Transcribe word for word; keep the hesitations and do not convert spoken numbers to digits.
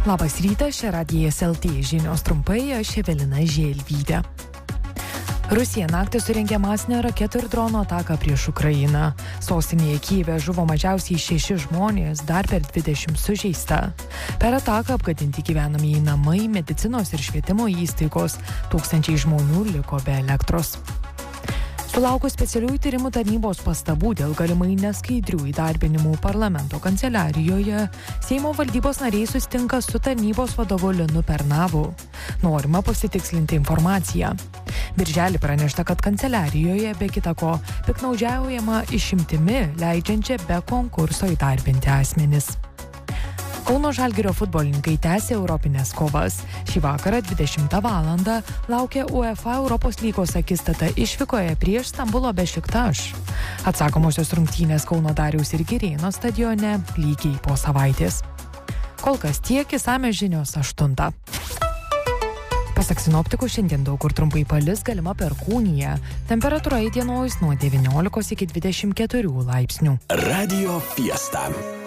Labas rytas, čia Radijas L T žinios trumpai, aš Evelina Želvytė. Rusija naktį surengė masinę raketų ir drono ataką prieš Ukrainą. Sostinėje Kyjive žuvo mažiausiai šeši žmonės, dar per dvidešimt sužeista. Per ataką apgadinti gyvenamieji namai, medicinos ir švietimo įstaigos. Tūkstančiai žmonių liko be elektros. Sulaukus specialiųjų tyrimų tarnybos pastabų dėl galimai neskaidrių įdarbinimų parlamento kanceliarijoje, Seimo valdybos nariai susitinka su tarnybos vadovu Linu Pernavu. Norima pasitikslinti informaciją. Birželį pranešta, kad kanceliarijoje be kita ko piktnaudžiaujama išimtimi, leidžiančia be konkurso įdarbinti asmenis. Kauno Žalgirio futbolininkai tęsė europinės kovas. Šį vakarą dvidešimtą valandą laukia UEFA Europos lygos akistata išvykoje prieš Stambulo Bešiktaš. Atsakomosios rungtynės Kauno Dariaus ir Girėno stadione lygiai po savaitės. Kol kas tiek, išsamios žinios aštuntą. Pasak sinoptikų, šiandien daug kur trumpai palis, galima perkūnija. Temperatūra įdienojus nuo devyniolikos iki dvidešimt keturių laipsnių. Radio Fiesta.